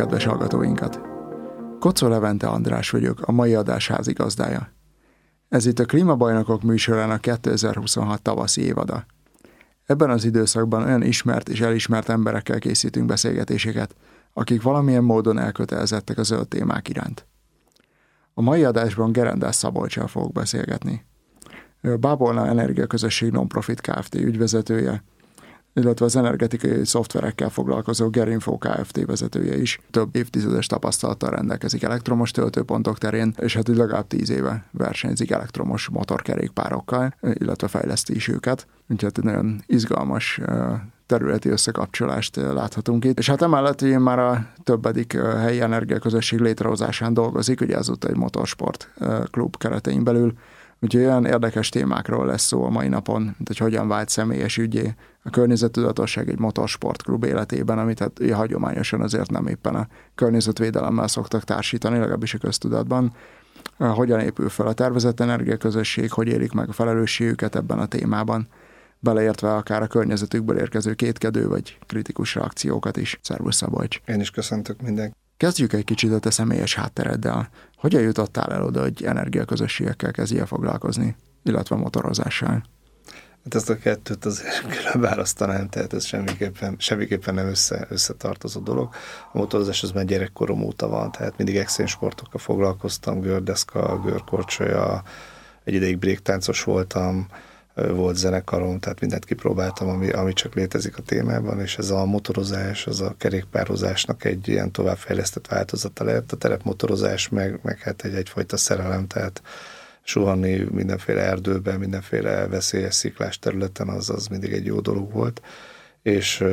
kedves hallgatóinkat! Kocó Levente András vagyok, a mai adás házigazdája. Ez itt a Klímabajnokok műsorának 2026 tavaszi évada. Ebben az időszakban olyan ismert és elismert emberekkel készítünk beszélgetéseket, akik valamilyen módon elkötelezettek a zöld témák iránt. A mai adásban Gerendás Szabolccsal fogok beszélgetni. Ő a Bábolna Energiaközösség Non-Profit Kft. Ügyvezetője, illetve az energetikai szoftverekkel foglalkozó Gerinfo Kft. Vezetője is. Több évtizedes tapasztalattal rendelkezik elektromos töltőpontok terén, és hát legalább 10 éve versenyzik elektromos motorkerékpárokkal, illetve fejleszti is őket. Úgyhogy nagyon izgalmas területi összekapcsolást láthatunk itt. És hát emellett ugye már a többedik helyi energiaközösség létrehozásán dolgozik, ugye ezúttal egy motorsport klub keretein belül. Úgyhogy olyan érdekes témákról lesz szó a mai napon, mint hogy hogyan vált személyes ügyé a környezettudatosság egy motorsportklub életében, amit hát hagyományosan azért nem éppen a környezetvédelemmel szoktak társítani, legalábbis a köztudatban. Hogyan épül fel a tervezett energiaközösség, hogy élik meg a felelősségüket ebben a témában, beleértve akár a környezetükből érkező kétkedő vagy kritikus reakciókat is. Szervusz Szabolcs! Én is köszöntök mindenkit! Kezdjük egy kicsit a te személyes háttereddel. Hogyan jutottál el oda, hogy energiaközösségekkel kezdjél foglalkozni, illetve motorozással? Hát ezt a kettőt azért külön választanám, tehát ez semmiképpen nem összetartozó dolog. A motorozás az már gyerekkorom óta van, tehát mindig extrém sportokkal foglalkoztam, gördeszka, görkorcsolya, egy ideig bréktáncos voltam, volt zenekarom, tehát mindent kipróbáltam, ami csak létezik a témában, és ez a motorozás, az a kerékpározásnak egy ilyen továbbfejlesztett változata lett. A terepmotorozás meg hát egyfajta szerelem, tehát suhanni mindenféle erdőben, mindenféle veszélyes sziklás területen, az mindig egy jó dolog volt. És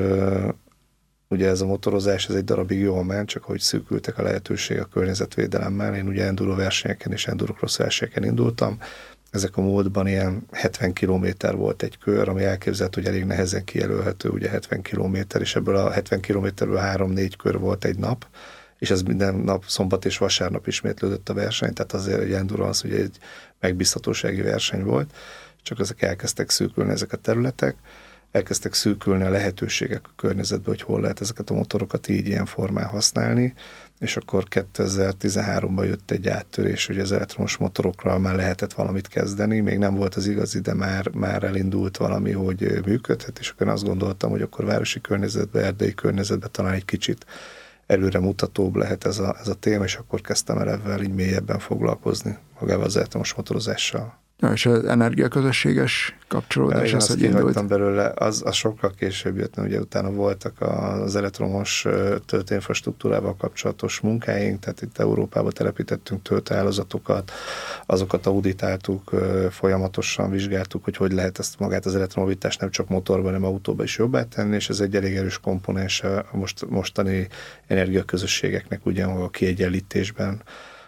ugye ez a motorozás, ez egy darabig jól ment, csak hogy szűkültek a lehetőség a környezetvédelemmel. Én ugye enduro versenyeken és endurocross versenyeken indultam. Ezek a módban ilyen 70 kilométer volt egy kör, ami elképzelhető, hogy elég nehezen kijelölhető, ugye 70 kilométer, és ebből a 70 kilométerből 3-4 kör volt egy nap, és ez minden nap, szombat és vasárnap ismétlődött a verseny, tehát azért egy endurance ugye egy megbízhatósági verseny volt, csak ezek elkezdtek szűkülni ezek a területek, elkezdtek szűkülni a lehetőségek a környezetben, hogy hol lehet ezeket a motorokat így ilyen formán használni, és akkor 2013-ban jött egy áttörés, hogy az elektromos motorokról már lehetett valamit kezdeni, még nem volt az igazi, de már elindult valami, hogy működhet, és akkor azt gondoltam, hogy akkor városi környezetben, erdei környezetben talán egy kicsit előre mutatóbb lehet ez a téma, és akkor kezdtem el ebben így mélyebben foglalkozni magával az elektromos motorozással. Ja, és az energiaközösséges kapcsolódás, az, hogy indult? Belőle, az sokkal később jött, mert ugye utána voltak az elektromos töltőinfrastruktúrával kapcsolatos munkáink, tehát itt Európába telepítettünk töltőhálózatokat, azokat auditáltuk, folyamatosan vizsgáltuk, hogy lehet ezt magát az elektromobilitást nem csak motorban, hanem autóban is jobbá tenni, és ez egy elég erős komponens a mostani energiaközösségeknek ugyanúgy a kiegyenlítésben,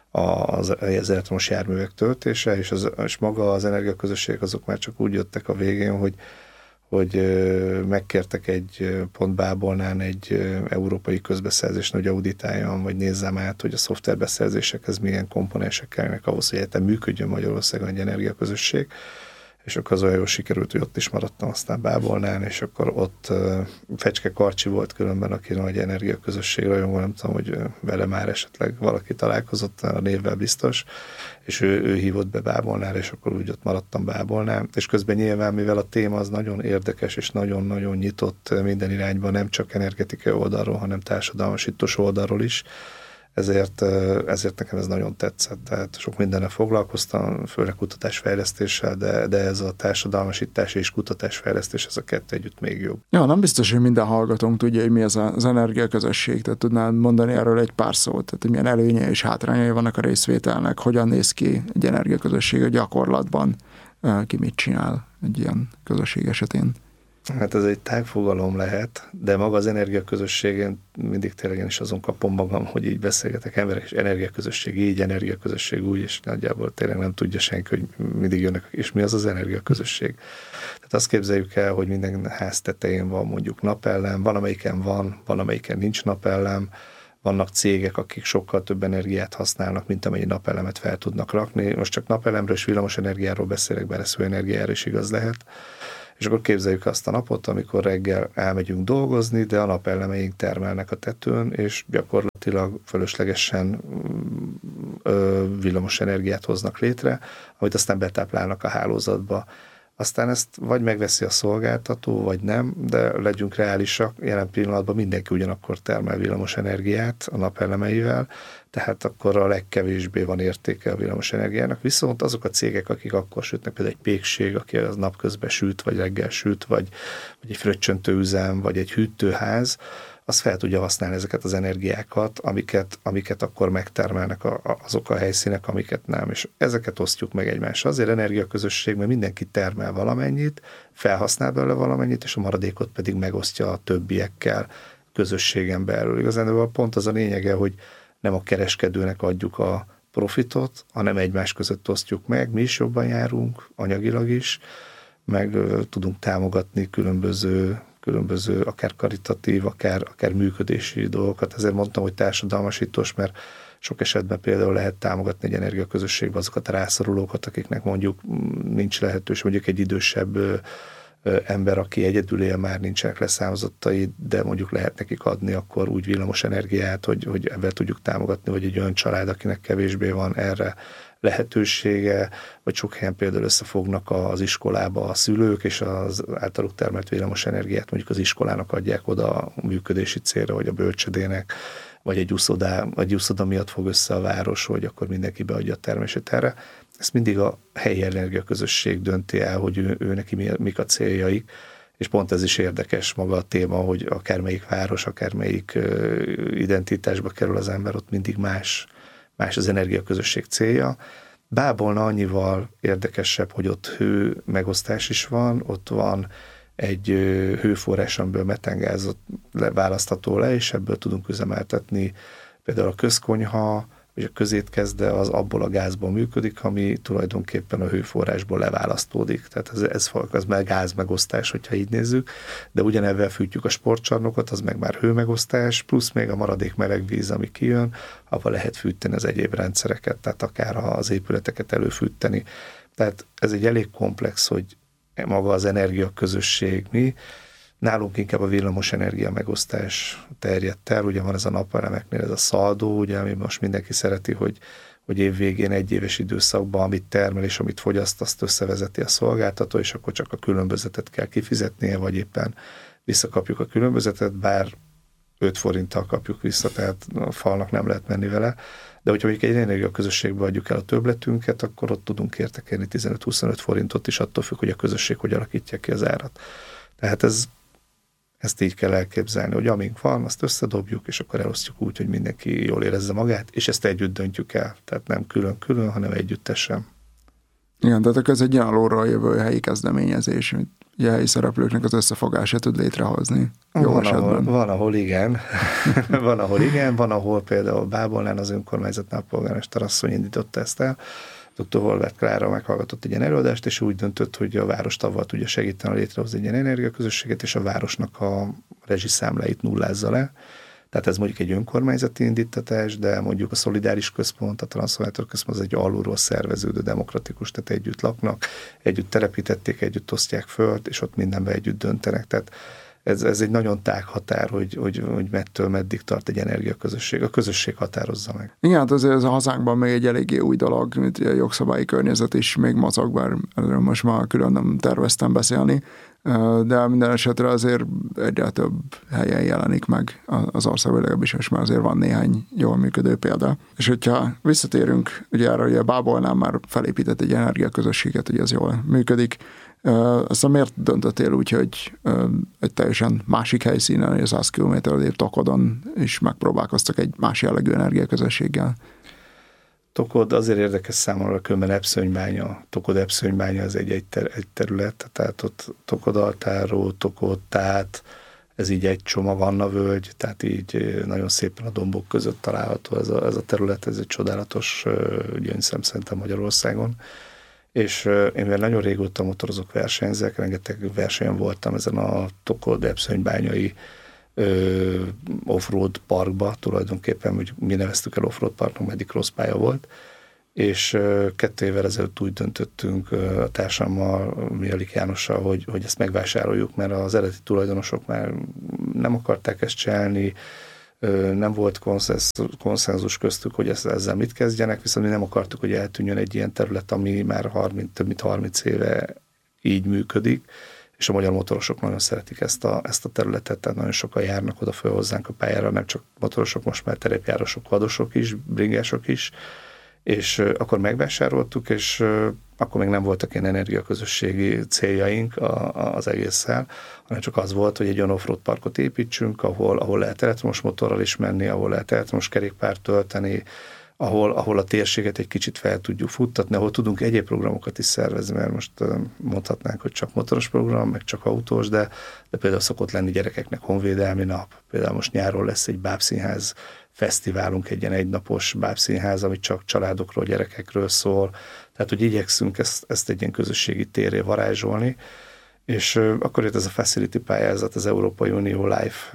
az elektromos járművek töltése, és maga az energiaközösségek azok már csak úgy jöttek a végén, hogy megkértek egy pont Bábolnán egy európai közbeszerzést, hogy auditáljam, vagy nézzem át, hogy a szoftverbeszerzésekhez milyen komponensek kellene ahhoz, hogy egyetem működjön Magyarországon egy energiaközösség, és akkor az olyan jól sikerült, hogy ott is maradtam aztán Bábolnán, és akkor ott Fecske Karcsi volt különben, aki nagy energiaközösség rajongó, nem tudom, hogy vele már esetleg valaki találkozott, a névvel biztos, és ő hívott be Bábolnára, és akkor úgy ott maradtam Bábolnán, és közben nyilván, mivel a téma az nagyon érdekes, és nagyon-nagyon nyitott minden irányban, nem csak energetikai oldalról, hanem társadalmasítós oldalról is, ezért nekem ez nagyon tetszett. Tehát sok mindennel foglalkoztam, főleg kutatásfejlesztéssel, de ez a társadalmasítás és kutatásfejlesztés, ez a kettő együtt még jobb. Ja, nem biztos, hogy minden hallgatónk tudja, hogy mi az energiaközösség, tehát tudnál mondani erről egy pár szót, tehát hogy milyen előnyei és hátrányai vannak a részvételnek, hogyan néz ki egy energiaközösség a gyakorlatban, ki mit csinál egy ilyen közösség esetén. Hát ez egy tágfogalom lehet, de maga az energiaközösségén mindig tényleg is azon kapom magam, hogy így beszélgetek emberek, és energiaközösség így, energiaközösség úgy, és nagyjából tényleg nem tudja senki, hogy mindig jönnek, és mi az az energiaközösség. Tehát azt képzeljük el, hogy minden ház tetején van mondjuk napellem, van amelyiken nincs napellem, vannak cégek, akik sokkal több energiát használnak, mint amennyi napelemet fel tudnak rakni. Most csak napelemről és villamos energiáról beszélek, bár ez energiára is igaz lehet. És akkor képzeljük azt a napot, amikor reggel elmegyünk dolgozni, de a napelemeink termelnek a tetőn, és gyakorlatilag fölöslegesen villamos energiát hoznak létre, amit aztán betáplálnak a hálózatba. Aztán ezt vagy megveszi a szolgáltató, vagy nem, de legyünk reálisak, jelen pillanatban mindenki ugyanakkor termel villamos energiát a napelemeivel, tehát akkor a legkevésbé van értéke a villamos energiának. Viszont azok a cégek, akik akkor sütnek, például egy pékség, aki az napközben süt, vagy reggel süt, vagy egy fröccsöntőüzem, vagy egy hűtőház, az fel tudja használni ezeket az energiákat, amiket akkor megtermelnek azok a helyszínek, amiket nem. És ezeket osztjuk meg egymással. Azért energiaközösség, mert mindenki termel valamennyit, felhasznál belőle valamennyit, és a maradékot pedig megosztja a többiekkel közösségen belül. Igazán pont az a lényege, hogy nem a kereskedőnek adjuk a profitot, hanem egymás között osztjuk meg, mi is jobban járunk, anyagilag is, meg tudunk támogatni különböző akár karitatív, akár működési dolgokat. Ezért mondtam, hogy társadalmasítós, mert sok esetben például lehet támogatni egy energiaközösségbe azokat a rászorulókat, akiknek mondjuk nincs lehetőség, mondjuk egy idősebb ember, aki egyedül él, már nincsenek leszármazottai, de mondjuk lehet nekik adni akkor úgy villamos energiát, hogy ebben tudjuk támogatni, vagy egy olyan család, akinek kevésbé van erre lehetősége, vagy sok helyen például összefognak az iskolába a szülők, és az általuk termelt villamos energiát mondjuk az iskolának adják oda a működési célra, vagy a bölcsödének, vagy egy úszoda miatt fog össze a város, hogy akkor mindenki beadja a termését erre. Ezt mindig a helyi energiaközösség dönti el, hogy ő neki mik a céljaik, és pont ez is érdekes maga a téma, hogy akármelyik város, akármelyik identitásba kerül az ember, ott mindig más az energiaközösség célja. Bábolna annyival érdekesebb, hogy ott hő megosztás is van, ott van egy hőforrás, amiből metángázot választható le, és ebből tudunk üzemeltetni például a közkonyha, vagy a közétkezde az abból a gázból működik, ami tulajdonképpen a hőforrásból leválasztódik. Tehát ez már gázmegosztás, hogyha így nézzük, de ugyanebben fűtjük a sportcsarnokot, az meg már hőmegosztás, plusz még a maradék meleg víz, ami kijön, abban lehet fűteni az egyéb rendszereket, tehát akár az épületeket előfűteni. Tehát ez egy elég komplex, hogy maga az energiaközösség mi. Nálunk inkább a villamos energia megosztás terjedt el, ugye van ez a napelemeknél ez a szaldó, ugye, ami most mindenki szereti, hogy évvégén egy éves időszakban, amit termel és amit fogyaszt, azt összevezeti a szolgáltató, és akkor csak a különbözetet kell kifizetnie, vagy éppen visszakapjuk a különbözetet, bár 5 forinttal kapjuk vissza, tehát a falnak nem lehet menni vele. De hogyha mondjuk egy energiaközösségbe adjuk el a többletünket, akkor ott tudunk értékelni 15-25 forintot is, attól függ, hogy a közösség hogy alakítja ki az árat. Tehát ezt így kell elképzelni, hogy amink van, azt összedobjuk, és akkor elosztjuk úgy, hogy mindenki jól érezze magát, és ezt együtt döntjük el. Tehát nem külön-külön, hanem együttesen. Igen, tehát ez egy alulról jövő helyi kezdeményezés, amit a helyi szereplőknek az összefogását tud létrehozni. Van, ahol igen. Van, ahol például Bábolnán az önkormányzatnál polgármester asszony indította ezt el. Dr. Horváth Klára meghallgatott egy ilyen előadást, és úgy döntött, hogy a város avval tudja segíteni létrehozni egy ilyen energiaközösséget, és a városnak a rezsiszámláit nullázza le. Tehát ez mondjuk egy önkormányzati indítatás, de mondjuk a szolidáris központ, a transformátor központ az egy alulról szerveződő demokratikus, tehát együtt laknak, együtt telepítették, együtt osztják föl, és ott mindenben együtt döntenek. Tehát ez egy nagyon tág határ, hogy mettől meddig tart egy energiaközösség. A közösség határozza meg. Igen, hát azért ez a hazánkban még egy eléggé új dolog, mint a jogszabályi környezet is még mozog, bár erről most már külön nem terveztem beszélni, de minden esetre azért egyre több helyen jelenik meg az országban, legalábbis most már azért van néhány jól működő példa. És hogyha visszatérünk, ugye arra, hogy a Bábolnál már felépített egy energiaközösséget, hogy az jól működik, aztán miért döntöttél úgy, hogy egy teljesen másik helyszínen, hogy 100 km-ről Tokodon is megpróbálkoztak egy más jellegű energiaközösséggel? Tokod azért érdekes számomra, különben Epszönybánya. Tokod-Epszönybánya az egy terület, tehát ott Tokodaltáró, Tokod-Tát, ez így egy csomag, Anna völgy, tehát így nagyon szépen a dombok között található ez a terület, ez egy csodálatos gyöngyszem szerintem Magyarországon. És én már nagyon régóta motorozok, versenyzek, rengeteg versenyen voltam ezen a Tokod-Epszönybányai offroad parkba, tulajdonképpen, hogy mi neveztük el offroad parknak, meddig rossz pálya volt, és 2 évvel ezelőtt úgy döntöttünk a társammal, Mialik Jánossal, hogy ezt megvásároljuk, mert az eredeti tulajdonosok már nem akarták ezt csinálni, nem volt konszenzus köztük, hogy ezzel mit kezdjenek, viszont mi nem akartuk, hogy eltűnjön egy ilyen terület, ami már több mint 30 éve így működik, és a magyar motorosok nagyon szeretik ezt a területet, tehát nagyon sokan járnak oda föl hozzánk a pályára, nem csak motorosok, most már terepjárosok, vadosok is, bringások is, és akkor megvásároltuk, és akkor még nem voltak ilyen energiaközösségi céljaink az egésszel, hanem csak az volt, hogy egy olyan offroad parkot építsünk, ahol lehet elektromos motorral is menni, ahol lehet elektromos kerékpárt tölteni, ahol a térséget egy kicsit fel tudjuk futtatni, ahol tudunk egyéb programokat is szervezni, mert most mondhatnánk, hogy csak motoros program, meg csak autós, de például szokott lenni gyerekeknek honvédelmi nap, például most nyáron lesz egy bábszínház fesztiválunk, egy ilyen egynapos bábszínház, ami csak családokról, gyerekekről szól, tehát hogy igyekszünk ezt egy ilyen közösségi térré varázsolni, és akkor jött ez a Facility pályázat az Európai Unió Life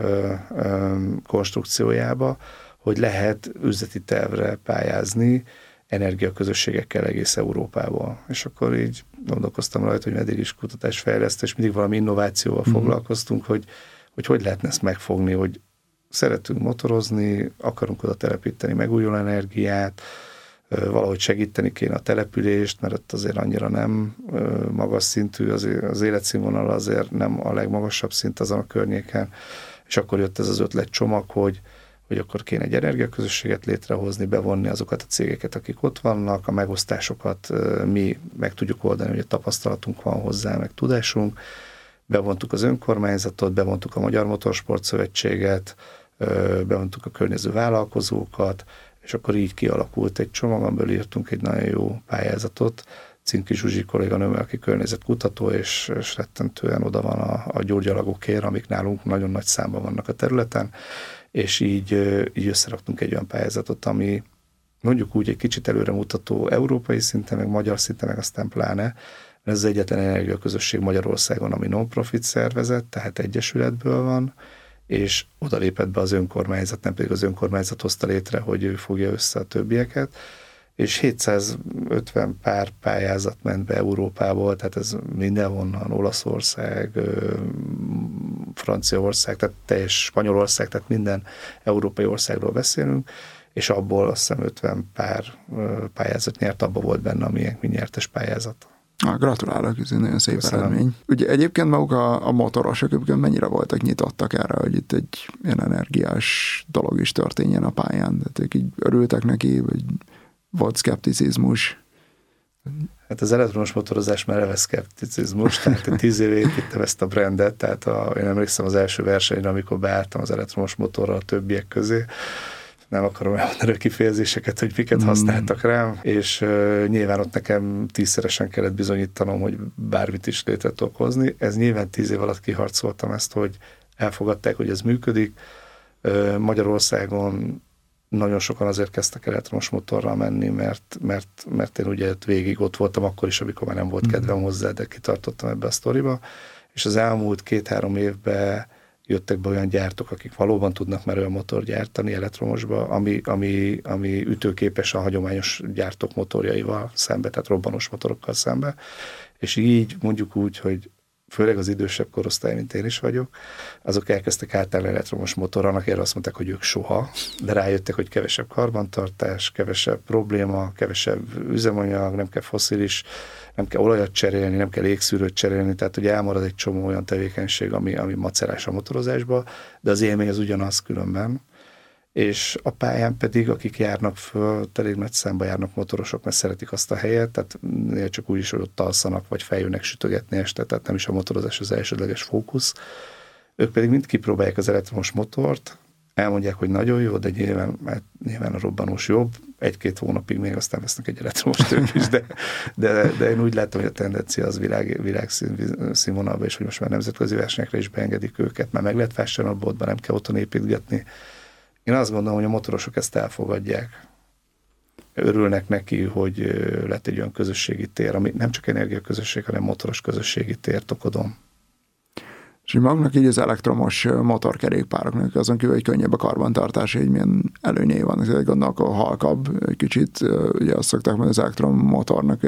konstrukciójába, hogy lehet üzleti tervre pályázni energiaközösségekkel egész Európából. És akkor így gondolkoztam rajta, hogy eddig is kutatásfejlesztés, mindig valami innovációval foglalkoztunk, hogy lehetne ezt megfogni, hogy szeretünk motorozni, akarunk oda telepíteni megújuló energiát, valahogy segíteni kéne a települést, mert ott azért annyira nem magas szintű, az életszínvonal azért nem a legmagasabb szint azon a környéken, és akkor jött ez az ötletcsomag, hogy akkor kéne egy energiaközösséget létrehozni, bevonni azokat a cégeket, akik ott vannak, a megosztásokat mi meg tudjuk oldani, hogy a tapasztalatunk van hozzá, meg tudásunk. Bevontuk az önkormányzatot, bevontuk a Magyar Motorsport Szövetséget, bevontuk a környező vállalkozókat, és akkor így kialakult egy csomag, amiből írtunk egy nagyon jó pályázatot. Cinki Zsuzsi kolléganőm, aki környezetkutató, és rettentően oda van a gyógyalagokért, amik nálunk nagyon nagy számban vannak a területen, és így összeraktunk egy olyan pályázatot, ami mondjuk úgy egy kicsit előremutató európai szinten, meg magyar szinten, meg aztán pláne, mert ez az egyetlen energiaközösség Magyarországon, ami non-profit szervezet, tehát egyesületből van, és oda lépett be az önkormányzat, nem pedig az önkormányzat hozta létre, hogy ő fogja össze a többieket, és 750 pár pályázat ment be Európából, tehát ez mindenhonnan, Olaszország, Franciaország, tehát teljes Spanyolország, tehát minden európai országról beszélünk, és abból azt hiszem 50 pár pályázat nyert, abban volt benne a mi nyertes pályázat. Gratulálok, ez egy nagyon szép eredmény. Ugye egyébként maguk a motorosok egyébként mennyire voltak nyitottak erre, hogy itt egy ilyen energiás dolog is történjen a pályán? Tehát ők így örültek neki, vagy volt szkepticizmus? Hát az elektromos motorozás már eleve szkepticizmus, tehát 10 éve építem ezt a brandet, tehát én emlékszem az első versenyre, amikor beálltam az elektromos motorral a többiek közé, nem akarom elmondani a kifejezéseket, hogy miket használtak rám, és nyilván ott nekem 10-szeresen kellett bizonyítanom, hogy bármit is létre tudok hozni. Ez nyilván 10 év alatt kiharcoltam ezt, hogy elfogadták, hogy ez működik. Magyarországon nagyon sokan azért kezdtek elektromos motorral menni, mert én ugye végig ott voltam akkor is, amikor már nem volt kedvem hozzá, de kitartottam ebbe a sztoriba, és az elmúlt 2-3 évben jöttek be olyan gyártók, akik valóban tudnak már olyan motor gyártani elektromosba, ami ütőképes a hagyományos gyártók motorjaival szembe, tehát robbanós motorokkal szembe, és így mondjuk úgy, hogy főleg az idősebb korosztály, mint én is vagyok, azok elkezdtek átállni elektromos motorra, annak erre azt mondták, hogy ők soha, de rájöttek, hogy kevesebb karbantartás, kevesebb probléma, kevesebb üzemanyag, nem kell fosszilis, nem kell olajat cserélni, nem kell légszűrőt cserélni, tehát ugye elmarad egy csomó olyan tevékenység, ami macerás a motorozásba, de az élmény az ugyanaz különben. És a pályán pedig, akik járnak föl, elég nagy számba járnak motorosok, mert szeretik azt a helyet, tehát csak úgy is, hogy ott alszanak, vagy feljönnek sütögetni este, tehát nem is a motorozás az elsődleges fókusz. Ők pedig mind kipróbálják az elektromos motort, elmondják, hogy nagyon jó, de nyilván a robbanós jobb, 1-2 hónapig még aztán vesznek egy elektromos tők is, de én úgy látom, hogy a tendencia az világszínvonalban, és hogy most már nemzetközi versenyekre is beengedik őket, már meg lehet vásárolni a boltban, nem kell otthon építgetni. Én azt gondolom, hogy a motorosok ezt elfogadják. Örülnek neki, hogy lett egy olyan közösségi tér, ami nem csak energiaközösség, hanem motoros közösségi tér Tokodon. És magnak így az elektromos motorkerékpároknak azon kívül, hogy könnyebb a karbantartás, hogy milyen előnyei vannak. Gondolom, akkor halkabb egy kicsit, ugye azt szokták, hogy az elektromotornak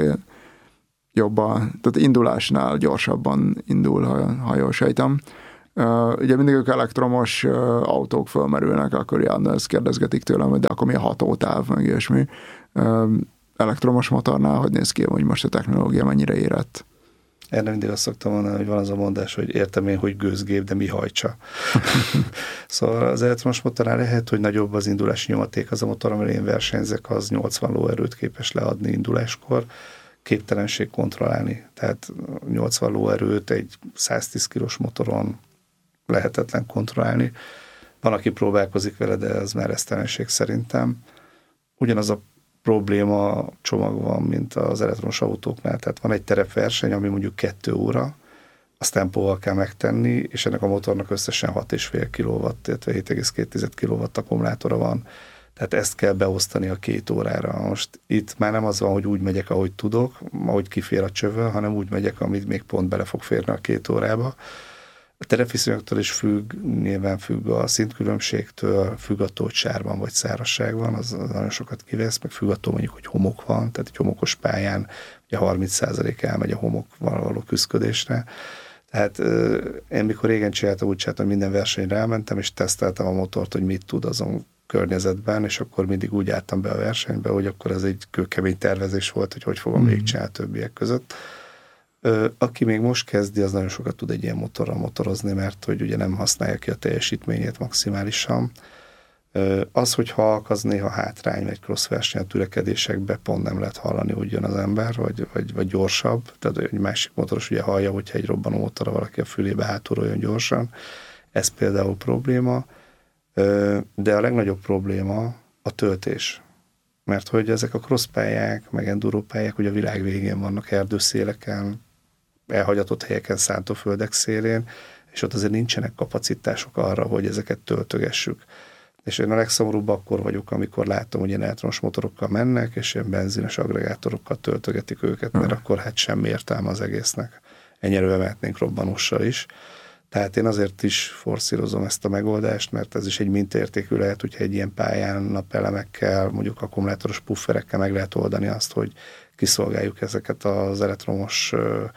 tehát indulásnál gyorsabban indul, ha jól sejtem. Ugye mindig ők elektromos autók fölmerülnek, akkor ezt kérdezgetik tőlem, hogy de akkor mi a hatótáv, meg ilyesmi. Elektromos motornál hogy néz ki, hogy most a technológia mennyire érett? Erre mindig azt szoktam mondani, hogy van az a mondás, hogy értem én, hogy gőzgép, de mi hajtsa. Szóval az elektromos motornál lehet, hogy nagyobb az indulási nyomaték, az a motor, amivel én versenyzek, az 80 lóerőt képes leadni induláskor, képtelenség kontrollálni. Tehát 80 lóerőt egy 110 kilós motoron lehetetlen kontrollálni. Van, aki próbálkozik vele, de az már esztelenség szerintem. Ugyanaz a probléma csomag van, mint az elektromos autóknál. Tehát van egy terepverseny, ami mondjuk 2 óra, azt tempóval kell megtenni, és ennek a motornak összesen 6,5 kW, illetve 7,2 kW akkumulátora van. Tehát ezt kell beosztani a 2 órára. Most itt már nem az van, hogy úgy megyek, ahogy tudok, ahogy kifér a csövön, hanem úgy megyek, amit még pont bele fog férni a 2 órába. A terepviszonyoktól is függ, nyilván függ a szintkülönbségtől, függ attól, hogy sárban vagy szárazság van, az nagyon sokat kivesz, meg függ attól mondjuk, hogy homok van, tehát egy homokos pályán ugye 30% elmegy a homokval való küszködésre. Tehát én mikor régen úgy csináltam, hogy minden versenyre elmentem, és teszteltem a motort, hogy mit tud azon környezetben, és akkor mindig úgy álltam be a versenybe, hogy akkor ez egy kőkemény tervezés volt, hogy fogom végigcsinálni többiek között. Aki még most kezdi, az nagyon sokat tud egy ilyen motorral motorozni, mert hogy ugye nem használja ki a teljesítményét maximálisan. Az, hogy halk, az néha hátrány, vagy cross verseny a törekedésekbe pont nem lehet hallani, hogy jön az ember, vagy gyorsabb. Tehát egy másik motoros ugye hallja, hogyha egy robbanó motorra valaki a fülébe hátulról jön gyorsan. Ez például probléma. De a legnagyobb probléma a töltés. Mert hogy ezek a crosspályák, meg enduropályák ugye a világ végén vannak, erdőszéleken, elhagyatott helyeken, szántóföldek szélén, és ott azért nincsenek kapacitások arra, hogy ezeket töltögessük. És én a legszomorúbb akkor vagyok, amikor látom, hogy ilyen elektromos motorokkal mennek, és ilyen benzines agregátorokkal töltögetik őket, mert akkor hát semmi értelme az egésznek. Ennyire mehetnénk robbanóssal is. Tehát én azért is forszírozom ezt a megoldást, mert ez is egy mintaértékű lehet, hogyha egy ilyen pályán napelemekkel, mondjuk akkumulátoros pufferekkel meg lehet oldani azt, hogy kiszolgáljuk ezeket az elektromos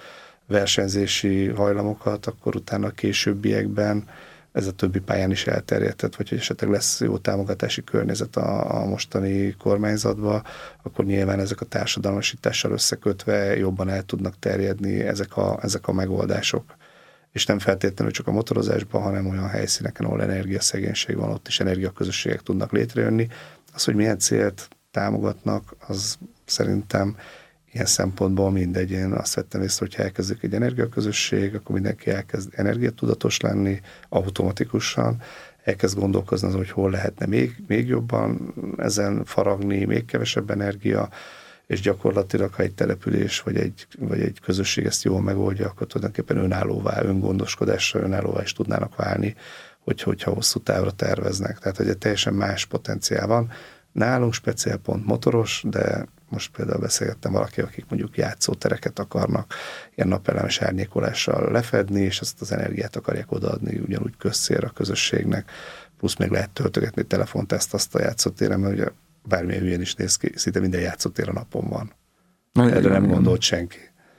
versenyzési hajlamokat, akkor utána a későbbiekben ez a többi pályán is elterjedhet, vagy hogy esetleg lesz jó támogatási környezet a mostani kormányzatban, akkor nyilván ezek a társadalmasítással összekötve jobban el tudnak terjedni ezek a megoldások. És nem feltétlenül csak a motorozásban, hanem olyan helyszíneken, ahol energiaszegénység van, ott is energiaközösségek tudnak létrejönni. Az, hogy milyen célt támogatnak, az szerintem ilyen szempontból mindegy. Én azt vettem észre, hogy ha elkezdik egy energiaközösség, akkor mindenki elkezd energiatudatos lenni automatikusan, elkezd gondolkozni azon, hogy hol lehetne még jobban ezen faragni, még kevesebb energia, és gyakorlatilag, ha egy település vagy egy közösség ezt jól megoldja, akkor tulajdonképpen önállóvá, öngondoskodásra önállóvá is tudnának válni, hogyha hosszú távra terveznek. Tehát, hogy egy teljesen más potenciál van. Nálunk speciál pont motoros, de most például beszélgettem valaki, akik mondjuk játszótereket akarnak ilyen napelemes árnyékolással lefedni, és azt az energiát akarják odaadni ugyanúgy közcélra a közösségnek, plusz még lehet töltögetni telefonteszt azt a játszótéren, mert ugye bármilyen hülyén is néz ki, szinte minden játszótér a napon van. Erre nem gondolt senki,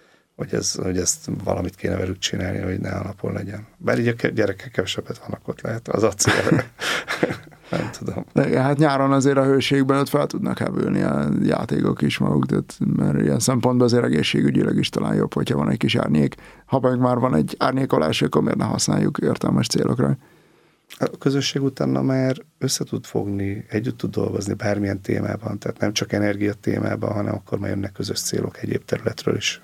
hogy ezt valamit kéne velük csinálni, hogy ne a napon legyen. Bár így a gyerekek kevesebbet vannak ott lehet, az a cél. Nem tudom. De hát nyáron azért a hőségben ott fel tudnak hevülni a játékok is maguk, tehát, mert ilyen szempontból azért egészségügyileg is talán jobb, hogyha van egy kis árnyék. Ha meg már van egy árnyékolás, akkor miért ne használjuk értelmes célokra? A közösség utána már össze tud fogni, együtt tud dolgozni bármilyen témában, tehát nem csak energia témában, hanem akkor már jönnek közös célok egyéb területről is.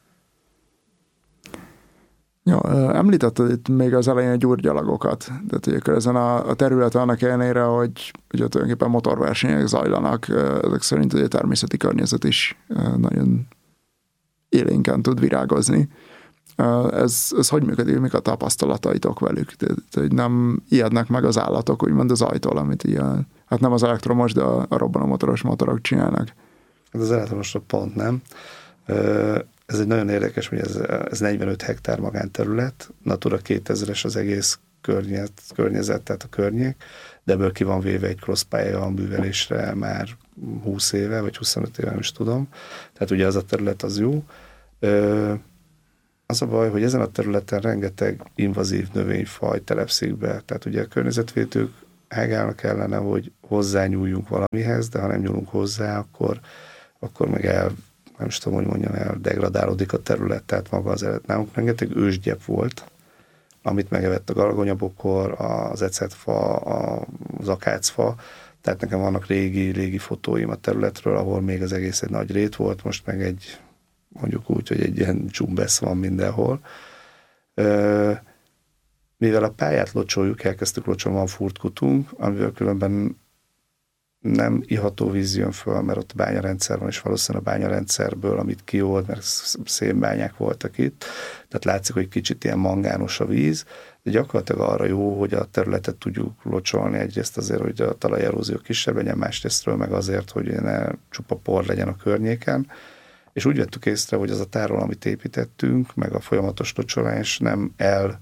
Ja, említetted itt még az elején a gyurgyalagokat, tehát hogy akkor ezen a területen annak ellenére, hogy tulajdonképpen motorversenyek zajlanak, ezek szerint a természeti környezet is nagyon élénken tud virágozni. Ez hogy működik, mik a tapasztalataitok velük? Tehát, hogy nem ijednek meg az állatok, úgymond az ajtól, amit ilyen, hát nem az elektromos, de a robbanomotoros motorok csinálnak. Az elektromosra pont nem. ez egy nagyon érdekes, hogy ez 45 hektár magánterület, Natura 2000-es az egész környezet, tehát a környék, de ebből ki van véve egy crosspálya a művelésre már 20 éve, vagy 25 éve, nem is tudom. Tehát ugye az a terület az jó. Az a baj, hogy ezen a területen rengeteg invazív növényfaj telepszik be. Tehát ugye a környezetvédők ágálnak ellene, hogy hozzányúljunk valamihez, de ha nem nyúlunk hozzá, akkor meg nem is tudom, hogy mondjam, degradálódik a terület, tehát maga az eredet. Nálunk rengeteg ősgyep volt, amit megevett a galagonyabokor, az ecetfa, az akácfa, tehát nekem vannak régi fotóim a területről, ahol még az egész egy nagy rét volt, most meg mondjuk úgy, hogy egy ilyen dzsumbesz van mindenhol. Mivel a pályát locsoljuk, elkezdtük locsolni, van furtkutunk, amivel különben nem iható víz jön föl, mert ott bányarendszer van, és valószínűleg a bányarendszerből, amit kiold, mert szénbányák voltak itt, tehát látszik, hogy kicsit ilyen mangános a víz, de gyakorlatilag arra jó, hogy a területet tudjuk locsolni, egyrészt azért, hogy a talajerózió kisebb legyen, másrésztről meg azért, hogy ne csupa por legyen a környéken, és úgy vettük észre, hogy az a tároló, amit építettünk, meg a folyamatos locsolás nem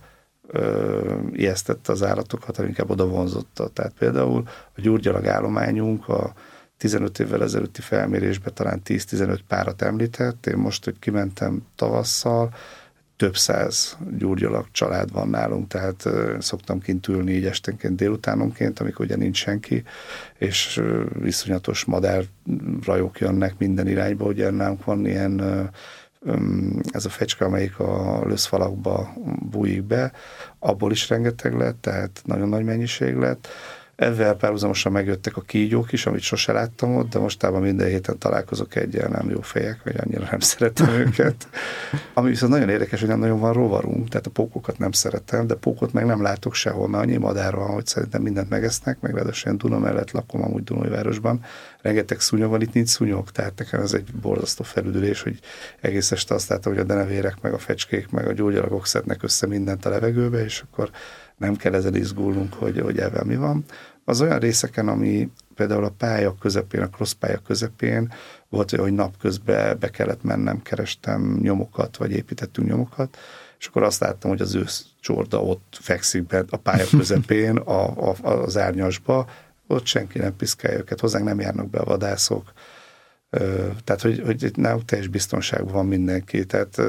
ijesztette az állatokat, hanem inkább oda vonzotta. Tehát például a gyurgyalag állományunk a 15 évvel ezelőtti felmérésben talán 10-15 párat említett. Én most, hogy kimentem tavasszal, több száz gyurgyalag család van nálunk, tehát szoktam kint ülni így esténként, délutánonként, amikor ugye nincs senki, és iszonyatos madárrajok jönnek minden irányba, ugye nálunk van ilyen ez a fecske, amelyik a löszfalakba bújik be, abból is rengeteg lett, tehát nagyon nagy mennyiség lett. Ezzel párhuzamosan megjöttek a kígyók is, amit sose láttam ott, de mostában minden héten találkozok egyel, nem jó fejek, vagy annyira nem szeretem őket. Ami viszont nagyon érdekes, hogy nem nagyon van rovarunk, tehát a pókokat nem szeretem, de pókot meg nem látok sehol, mert annyi madár van, hogy szerintem mindent megesznek, meg ráadásul Duna mellett lakom, amúgy Dunajvárosban. Rengeteg szúnyog van, itt nincs szúnyog, tehát nekem ez egy borzasztó felüdülés, hogy egész este azt látom, hogy a denevérek, meg a fecskék, meg a gyógyalagok szednek össze mindent a levegőbe, és akkor nem kell ezzel izgulnunk, hogy ebben mi van. Az olyan részeken, ami például a pálya közepén, a crosspálya közepén volt olyan, hogy napközben be kellett mennem, kerestem nyomokat, vagy építettünk nyomokat, és akkor azt láttam, hogy az őszcsorda ott fekszik be a pálya közepén, az árnyasba, ott senki nem piszkálja őket, hozzánk nem járnak be a vadászok, tehát hogy nálunk teljes biztonságban van mindenki, tehát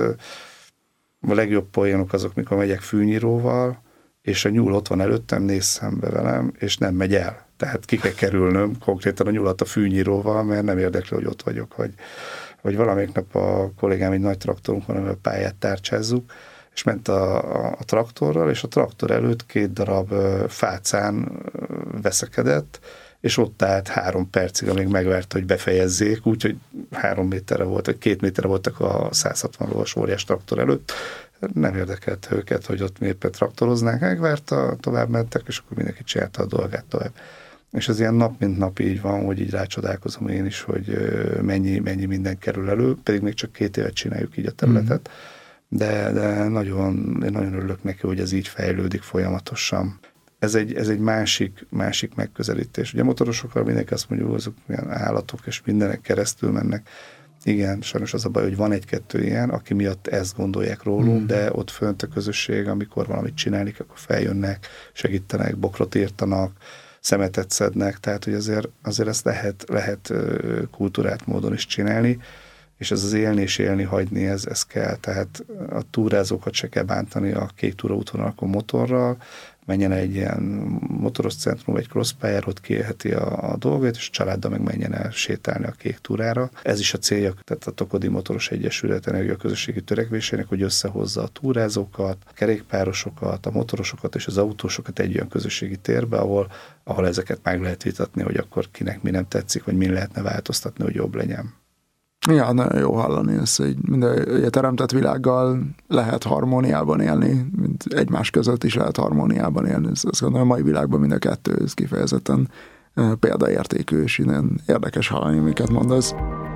a legjobb poénok azok, mikor megyek fűnyíróval, és a nyúl ott van előttem, néz szembe velem, és nem megy el. Tehát ki kell kerülnöm konkrétan a nyúlat a fűnyíróval, mert nem érdekli, hogy ott vagyok. Vagy valamelyik nap a kollégám egy nagy traktorunk van, amivel a pályát tárcsázzuk, és ment a traktorral, és a traktor előtt 2 darab fácán veszekedett, és ott állt 3 percig, amíg megvárta, hogy befejezzék, úgyhogy 3 méterre volt, vagy 2 méterre voltak a 160 lovas óriás traktor előtt. Nem érdekelt őket, hogy ott mi éppen traktoroznánk, megvárta, tovább mentek, és akkor mindenki csinálta a dolgát tovább. És ez ilyen nap mint nap így van, hogy így rácsodálkozom én is, hogy mennyi minden kerül elő, pedig még csak 2 évet csináljuk így a területet, de én nagyon örülök neki, hogy ez így fejlődik folyamatosan. Ez egy másik megközelítés. Ugye a motorosokkal mindenki azt mondja, hogy azok milyen állatok, és mindenek keresztül mennek. Igen, sajnos az a baj, hogy van 1-2 ilyen, aki miatt ezt gondolják rólunk, de ott fönt a közösség, amikor valamit csinálni, akkor feljönnek, segítenek, bokrot írtanak, szemetet szednek, tehát hogy azért ezt lehet kultúrát módon is csinálni, és ez az élni és élni hagyni, ez kell. Tehát a túrázókat se kell bántani a kék túraútvonalakon motorral, menjen egy ilyen motoros centrum, vagy crosspályára, ott kiélheti a dolgait, és a családdal meg menjen el sétálni a kék túrára. Ez is a célja, tehát a Tokodi Motoros Egyesület energiaközösségi törekvésének, hogy összehozza a túrázókat, a kerékpárosokat, a motorosokat és az autósokat egy olyan közösségi térbe, ahol ezeket meg lehet vitatni, hogy akkor kinek mi nem tetszik, vagy mi lehetne változtatni, hogy jobb legyen. Ja, nagyon jó hallani ezt, hogy minden teremtett világgal lehet harmóniában élni, mint egymás között is lehet harmóniában élni. Azt gondolom, a mai világban mind a kettő, ez kifejezetten példaértékű, és innen érdekes hallani, amiket mondasz.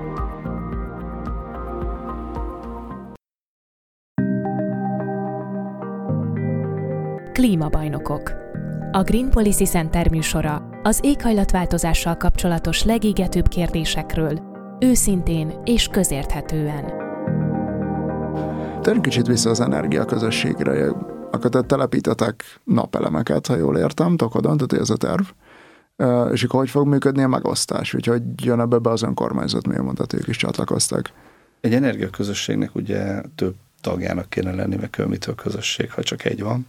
Klímabajnokok. A Green Policy Center műsora az éghajlatváltozással kapcsolatos legégetőbb kérdésekről, őszintén és közérthetően. térjünk kicsit vissza az energiaközösségre. Akkor te telepítetek napelemeket, ha jól értem, Tokodon, tehát ez a terv. És akkor hogy fog működni a megosztás? Úgyhogy jön ebbe be az önkormányzat, miért mondtad, ők is csatlakoztak? Egy energiaközösségnek ugye több tagjának kéne lenni, meg mitől közösség, ha csak egy van.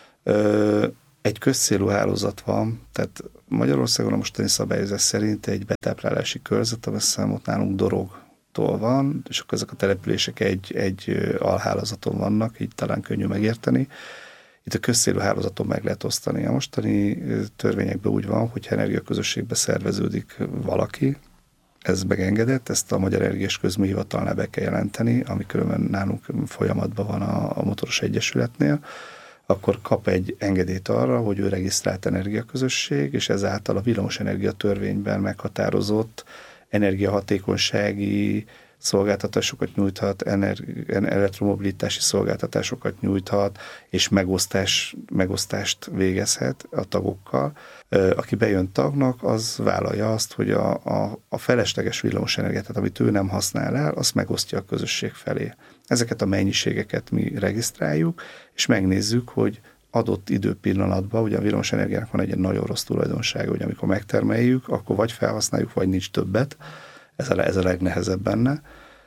Egy közcélú hálózat van, tehát Magyarországon a mostani szabályozás szerint egy betáplálási körzet, ami számot nálunk Dorogtól van, és akkor ezek a települések egy alhálózaton vannak, így talán könnyű megérteni. Itt a közcélú hálózaton meg lehet osztani. A mostani törvényekben úgy van, hogyha energiaközösségbe szerveződik valaki, ez megengedett, ezt a Magyar Energiás Közműhivatalnál be kell jelenteni, ami különben nálunk folyamatban van a Motoros Egyesületnél, akkor kap egy engedélyt arra, hogy ő regisztrált energiaközösség, és ezáltal a villamosenergia törvényben meghatározott energiahatékonysági szolgáltatásokat nyújthat, elektromobilitási szolgáltatásokat nyújthat, és megosztást végezhet a tagokkal. Aki bejön tagnak, az vállalja azt, hogy a felesleges villamosenergiát, tehát amit ő nem használ el, azt megosztja a közösség felé. Ezeket a mennyiségeket mi regisztráljuk, és megnézzük, hogy adott időpillanatban, ugye a villamosenergiának van egy nagyon rossz tulajdonsága, hogy amikor megtermeljük, akkor vagy felhasználjuk, vagy nincs többet. Ez a legnehezebb benne.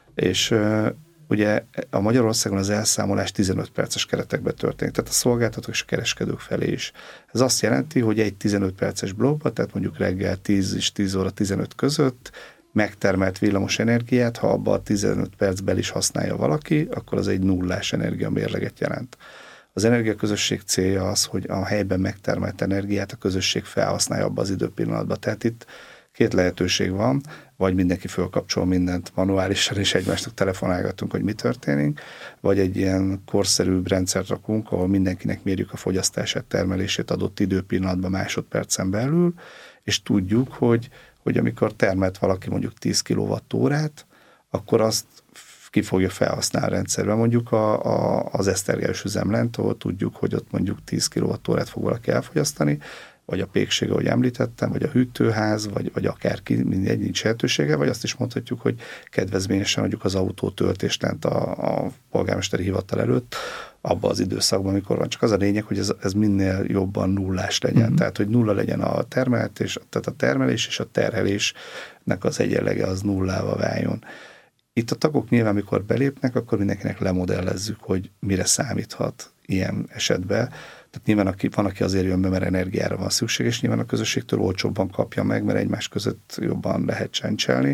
És ugye a Magyarországon az elszámolás 15 perces keretekben történik, tehát a szolgáltatók és a kereskedők felé is. Ez azt jelenti, hogy egy 15 perces blokkban, tehát mondjuk reggel 10 és 10 óra 15 között megtermelt villamos energiát, ha abban a 15 percben is használja valaki, akkor az egy nullás energiamérleget jelent. Az energiaközösség célja az, hogy a helyben megtermelt energiát a közösség felhasználja abban az időpillanatban. Tehát itt két lehetőség van, vagy mindenki fölkapcsol mindent manuálisan, és egymásnak telefonálgatunk, hogy mi történik, vagy egy ilyen korszerűbb rendszert rakunk, ahol mindenkinek mérjük a fogyasztását, termelését adott időpillanatban másodpercen belül, és tudjuk, hogy amikor termelt valaki mondjuk 10 kWh-t, akkor azt ki fogja felhasználni a rendszerben. Mondjuk az esztergályos üzemlent, ahol tudjuk, hogy ott mondjuk 10 kWh-t fog valaki elfogyasztani, vagy a pékség, ahogy említettem, vagy a hűtőház, vagy akárki, mindegy, nincs lehetősége, vagy azt is mondhatjuk, hogy kedvezményesen mondjuk az autótöltést lent a polgármesteri hivatal előtt, abban az időszakban, amikor van. Csak az a lényeg, hogy ez minél jobban nullás legyen. Mm-hmm. Tehát, hogy nulla legyen a termelés, tehát a termelés és a terhelésnek az egyenlege az nullával váljon. Itt a tagok nyilván, amikor belépnek, akkor mindenkinek lemodellezzük, hogy mire számíthat ilyen esetben. Tehát nyilván van, aki azért jön be, mert energiára van szükség, és nyilván a közösségtől olcsóbban kapja meg, mert egymás között jobban lehet csencselni.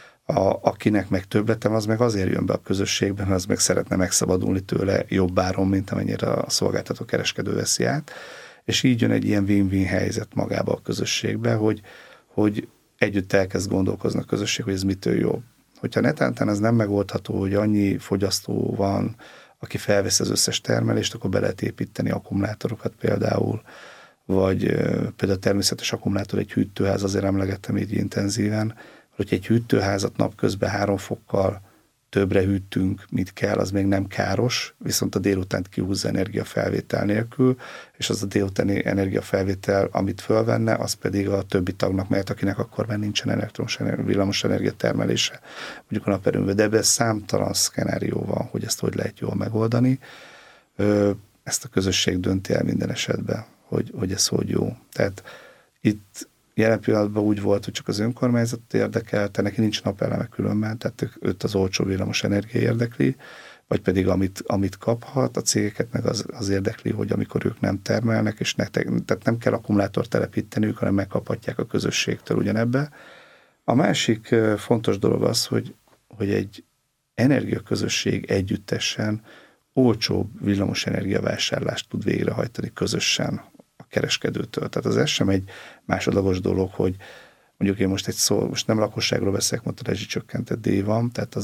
Akinek meg többletem, az meg azért jön be a közösségben, az meg szeretne megszabadulni tőle jobb áron, mint amennyire a szolgáltató kereskedő veszi át. És így jön egy ilyen win-win helyzet magába a közösségbe, hogy együtt elkezd gondolkozni a közösség, hogy ez mitől jobb. Hogyha netántán ez nem megoldható, hogy annyi fogyasztó van, aki felveszi az összes termelést, akkor be lehet építeni akkumulátorokat például, vagy például természetes akkumulátor egy hűtőház, azért emlegettem így intenzíven, hogy egy hűtőházat napközben 3 fokkal többre hűtünk, mint kell, az még nem káros, viszont a délutánt kihúzza energiafelvétel nélkül, és az a délutáni energiafelvétel, amit fölvenne, az pedig a többi tagnak mehet, akinek akkor már nincsen villamos energiatermelése, mondjuk a naperőművel. De ebben számtalan szkenárió van, hogy ezt hogy lehet jól megoldani. Ezt a közösség dönti el minden esetben, hogy ez hogy jó. Tehát itt jelen pillanatban úgy volt, hogy csak az önkormányzat érdekelte, neki nincs napeleme különben, tehát őt az olcsó villamos energia érdekli, vagy pedig amit kaphat, a cégeket meg az érdekli, hogy amikor ők nem termelnek, és tehát nem kell akkumulátort telepíteniük, hanem megkaphatják a közösségtől ugyanebbe. A másik fontos dolog az, hogy egy energiaközösség együttesen olcsóbb villamos energiavásárlást tud végrehajtani közösen a kereskedőtől. Tehát ez sem egy másodlagos dolog, hogy mondjuk én most nem lakosságról beszélek, mert a rezsicsökkentett díj van, tehát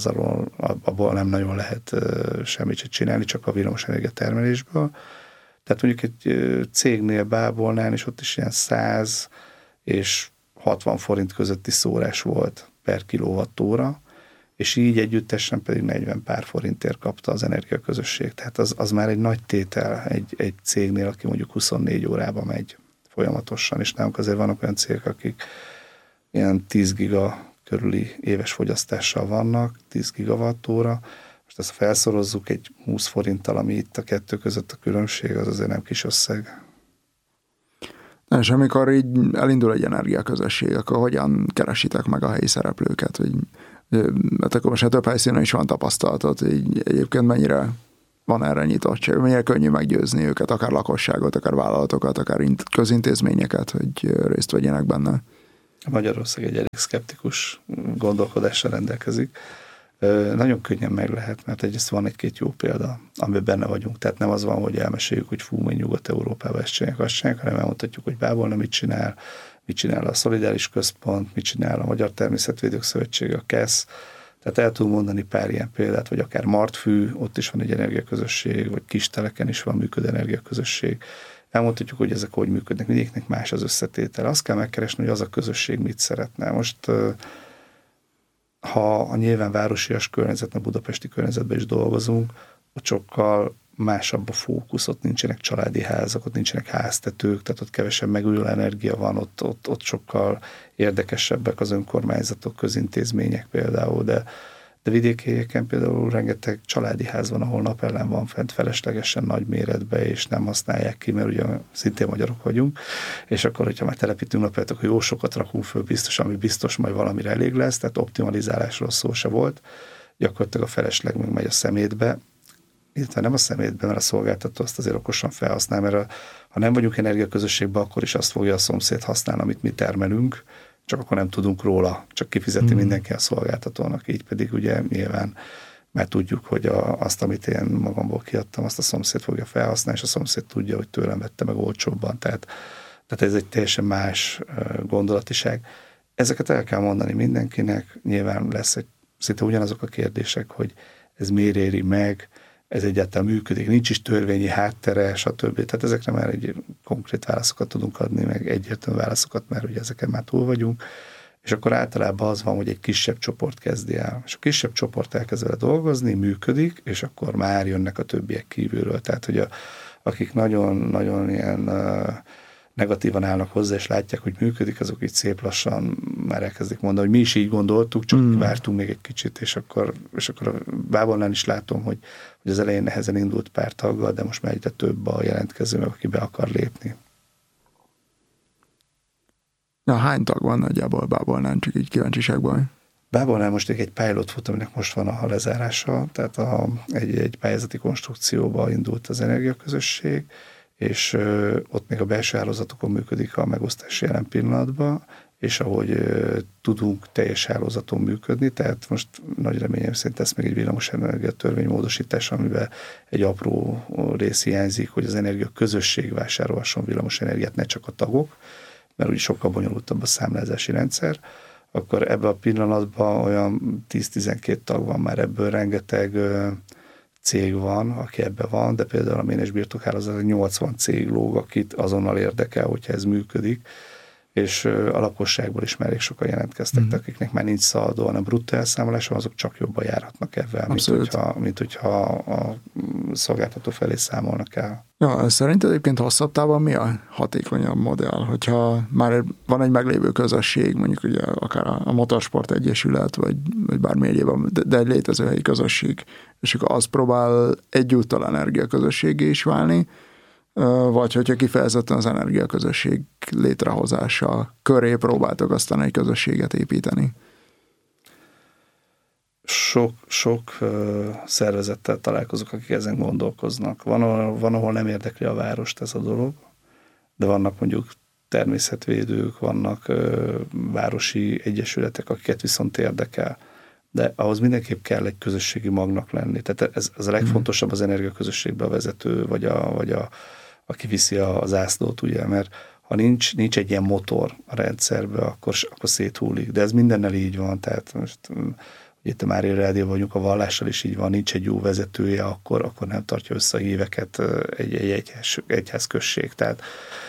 abból nem nagyon lehet semmit csinálni, csak a villamosenergia termelésből. Tehát mondjuk egy cégnél Bábolnál, és ott is ilyen 100 és 60 forint közötti szórás volt per kilowattóra, és így együttesen pedig 40 pár forintért kapta az energiaközösség. Tehát az már egy nagy tétel egy cégnél, aki mondjuk 24 órában megy folyamatosan, és nálunk azért vannak olyan cégek, akik ilyen 10 giga körüli éves fogyasztással vannak, 10 gigawattóra, Most ezt felszorozzuk egy 20 forinttal, ami itt a kettő között a különbség, az azért nem kis összeg. És amikor így elindul egy energiaközösség, akkor hogyan keresitek meg a helyi szereplőket? Hát akkor most több helyszínen is van tapasztalatod, így egyébként mennyire van erre nyitottság, mennyire könnyű meggyőzni őket, akár lakosságot, akár vállalatokat, akár közintézményeket, hogy részt vegyenek benne. Magyarország egy elég szkeptikus gondolkodással rendelkezik. Nagyon könnyen meg lehet, mert egyrészt van egy-két jó példa, amiben benne vagyunk. Tehát nem az van, hogy elmeséljük, hogy fú, mi Nyugat-Európában ezt csinálják, azt csinálják, hanem elmondhatjuk, hogy Bábolna mit csinál a Szolidáris Központ, mit csinál a Magyar Természetvédők Szövetsége, a KESZ. Tehát el tudunk mondani pár ilyen példát, vagy akár Martfű, ott is van egy energiaközösség, vagy Kisteleken is van működő energiaközösség. Elmondhatjuk, hogy ezek hogy működnek, mindegyiknek más az összetétel. Azt kell megkeresni, hogy az a közösség mit szeretne. Most ha a nyilván városias környezetben, budapesti környezetben is dolgozunk, ott sokkal másabb a fókusz, ott nincsenek családi házak, ott nincsenek háztetők, tehát ott kevesebb megújuló energia van, ott sokkal érdekesebbek az önkormányzatok, közintézmények például, de vidéki helyeken például rengeteg családi ház van, ahol napellem van fent feleslegesen nagy méretben, és nem használják ki, mert ugye szintén magyarok vagyunk, és akkor, hogyha már telepítünk napellet, akkor jó sokat rakunk föl biztos, ami biztos majd valamire elég lesz, tehát optimalizálásról szó se volt. Gyakorlatilag a felesleg meg megy a szemétbe, illetve nem a szemétbe, mert a szolgáltató azt azért okosan felhasznál, mert ha nem vagyunk energiaközösségben, akkor is azt fogja a szomszéd használni, amit mi termelünk, csak akkor nem tudunk róla, csak kifizeti mindenki a szolgáltatónak, így pedig ugye nyilván már tudjuk, hogy azt, amit én magamból kiadtam, azt a szomszéd fogja felhasználni, és a szomszéd tudja, hogy tőlem vette meg olcsóbban, tehát ez egy teljesen más gondolatiság. Ezeket el kell mondani mindenkinek, nyilván lesz szinte ugyanazok a kérdések, hogy ez miért éri meg, ez egyáltalán működik, nincs is törvényi háttere, stb. Tehát ezekre már egy konkrét válaszokat tudunk adni, meg egyértelmű válaszokat, mert ugye ezeken már túl vagyunk, és akkor általában az van, hogy egy kisebb csoport kezdi el. És a kisebb csoport elkezd vele dolgozni, működik, és akkor már jönnek a többiek kívülről. Tehát, hogy akik nagyon ilyen negatívan állnak hozzá, és látják, hogy működik, azok így szép lassan már elkezdik mondani, hogy mi is így gondoltuk, csak vártunk még egy kicsit, és akkor a Bábolnán is látom, hogy az elején nehezen indult pár taggal, de most már egyre több a jelentkező, meg aki be akar lépni. Na, hány tag van nagyjából Bábolnán, csak így kíváncsiságból? Bábolnán most egy pilot fut, aminek most van a lezárása, tehát egy pályázati konstrukcióba indult az energiaközösség, és ott még a belső hálózatokon működik a megosztás jelen pillanatban, és ahogy tudunk teljes hálózaton működni, tehát most nagy reményem szerint lesz még egy villamosenergia törvénymódosítás, amiben egy apró rész hiányzik, hogy az energiaközösség vásárolhasson villamosenergiát, ne csak a tagok, mert úgy sokkal bonyolultabb a számlázási rendszer, akkor ebben a pillanatban olyan 10-12 tag van már, ebből rengeteg cég van, aki ebben van, de például a Ménes birtokhálózat 80 cég lóg, akit azonnal érdekel, hogyha ez működik, és a lakosságból is már elég sokan jelentkeztek, akiknek már nincs szaladó, hanem bruttó elszámolása, azok csak jobban járhatnak ebben, mint hogyha a szolgáltató felé számolnak el. Ja, szerinted egyébként hosszabb távon mi a hatékonyabb modell? Hogyha már van egy meglévő közösség, mondjuk ugye akár a Motorsport Egyesület, vagy bármi egyébben, de egy létező helyi közösség, és akkor az próbál egyúttal energiaközösségé is válni, vagy hogyha kifejezetten az energiaközösség létrehozása köré próbáltok aztán egy közösséget építeni? Sok szervezettel találkozok, akik ezen gondolkoznak. Van, ahol nem érdekli a várost ez a dolog, de vannak mondjuk természetvédők, vannak városi egyesületek, akiket viszont érdekel. De ahhoz mindenképp kell egy közösségi magnak lenni. Tehát ez a legfontosabb az energiaközösségbe a vezető, vagy aki viszi a zászlót, ugye, mert ha nincs egy ilyen motor a rendszerbe, akkor széthullik. De ez mindennel így van, tehát most itt a Mária Rádióban vagyunk, a vallással is így van, nincs egy jó vezetője, akkor nem tartja össze a híveket egy egyházközség. Tehát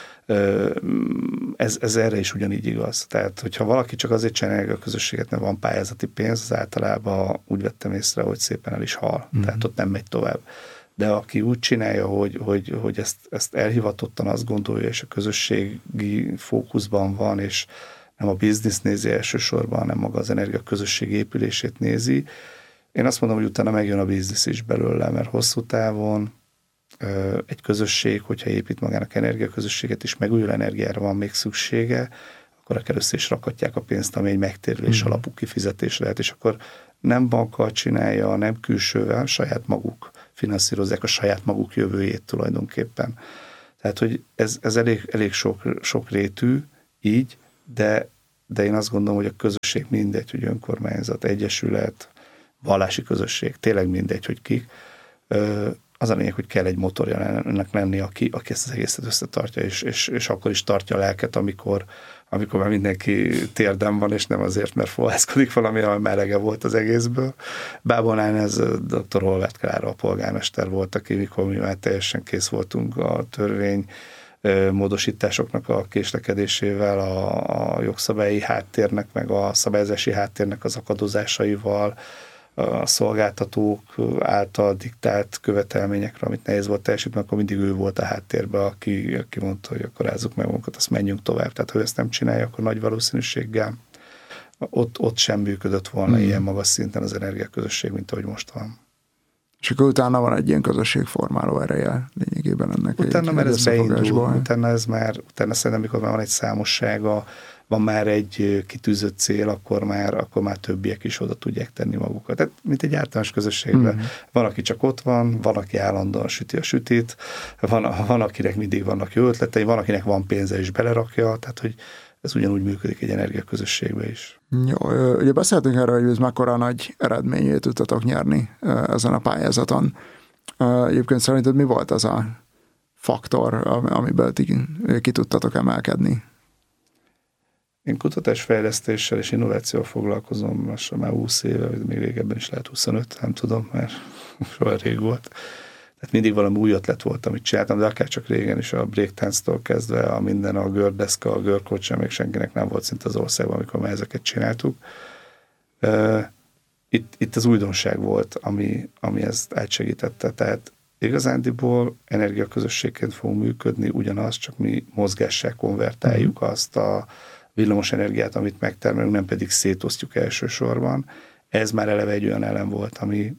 ez erre is ugyanígy igaz. Tehát, hogyha valaki csak azért csinálja a közösséget, mert van pályázati pénz, az általában úgy vettem észre, hogy szépen el is hal. Tehát ott nem megy tovább. De aki úgy csinálja, hogy ezt elhivatottan azt gondolja, és a közösségi fókuszban van, és nem a biznisz nézi elsősorban, hanem maga az energiaközösség épülését nézi, Én azt mondom, hogy utána megjön a biznisz is belőle, mert hosszú távon egy közösség, hogyha épít magának energiaközösséget és megújuló energiára van még szüksége, akkor először is rakatják a pénzt, ami egy megtérülés alapú kifizetés lehet, és akkor nem bankkal csinálja, nem külsővel, saját maguk finanszírozzák a saját maguk jövőjét tulajdonképpen. Tehát, hogy ez elég sok rétű így, de én azt gondolom, hogy a közösség mindegy, hogy önkormányzat, egyesület, vallási közösség, tényleg mindegy, hogy kik. Az a lényeg, hogy kell egy motorja ennek lenni, aki ezt az egészet összetartja, és akkor is tartja a lelket, amikor már mindenki térden van, és nem azért, mert fohászkodik valami, ami melege volt az egészből. Bábolnán ez dr. Holvárt Klára, a polgármester volt, aki mikor mi már teljesen kész voltunk a törvény módosításoknak a késlekedésével, a jogszabályi háttérnek, meg a szabályozási háttérnek az akadozásaival, a szolgáltatók által diktált követelményekre, amit nehéz volt teljesíteni, akkor mindig ő volt a háttérben, aki mondta, hogy akkor rázzuk meg magunkat, azt menjünk tovább. Tehát, ha ezt nem csinálja, akkor nagy valószínűséggel ott sem működött volna ilyen magas szinten az energiaközösség, mint ahogy most van. És akkor utána van egy ilyen közösségformáló ereje lényegében ennek. Utána már ez beindul, utána szerintem, mikor már van egy számossága, van már egy kitűzött cél, akkor már többiek is oda tudják tenni magukat. Tehát, mint egy általános közösségben. Van, aki csak ott van, aki állandóan süti a sütit, van, akinek mindig vannak jó ötletei, van, akinek van pénze és belerakja, tehát, hogy ez ugyanúgy működik egy energiaközösségben is. Jó, ugye beszéltünk erről, hogy ez mekkora nagy eredményét tudtatok nyerni ezen a pályázaton. Egyébként szerinted mi volt az a faktor, amiből ki tudtatok emelkedni? Én kutatásfejlesztéssel és innovációval foglalkozom, most már 20 éve, vagy még régebben is lehet 25, nem tudom, mert soha rég volt. Tehát mindig valami új ötlet volt, amit csináltam, de akár csak régen is, a breakdance-tól kezdve, a minden, a gördeszka, a görcoach, még senkinek nem volt szinte az országban, amikor már ezeket csináltuk. Itt az újdonság volt, ami ezt átsegítette. Tehát igazándiból energiaközösségként fogunk működni, ugyanaz, csak mi mozgással konvertáljuk azt a villamos energiát, amit megtermelünk, nem pedig szétosztjuk elsősorban. Ez már eleve egy olyan elem volt,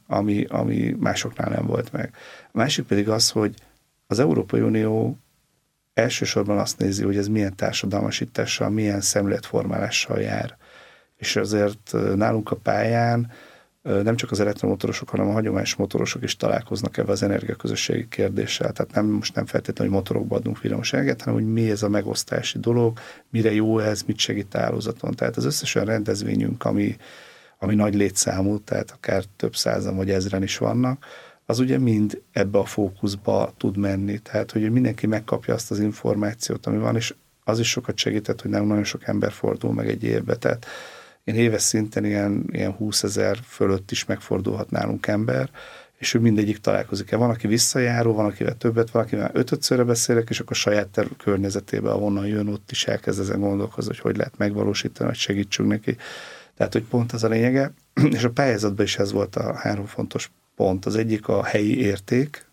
ami másoknál nem volt meg. A másik pedig az, hogy az Európai Unió elsősorban azt nézi, hogy ez milyen társadalmasítással, milyen szemléletformálással jár. És azért nálunk a pályán nem csak az elektromotorosok, hanem a hagyományos motorosok is találkoznak ebben az energiaközösségi kérdéssel. Tehát most nem feltétlenül, hogy motorokba adunk villamos energiát, hanem hogy mi ez a megosztási dolog, mire jó ez, mit segít a hálózaton. Tehát az összes olyan rendezvényünk, ami nagy létszámú, tehát akár több százan vagy ezren is vannak, az ugye mind ebbe a fókuszba tud menni. Tehát, hogy mindenki megkapja azt az információt, ami van, és az is sokat segített, hogy nem nagyon sok ember fordul meg egy évbe. Tehát én éves szinten ilyen 20 000 fölött is megfordulhat nálunk ember, és ő mindegyik találkozik. Van, aki visszajáró, van, akivel többet, van, akivel 5-szörre beszélek, és akkor saját környezetében, ahonnan jön, ott is elkezd ezen gondolkozni, hogy lehet megvalósítani, hogy segítsünk neki. Tehát, hogy pont az a lényege, és a pályázatban is ez volt a 3 fontos pont. Az egyik a helyi érték,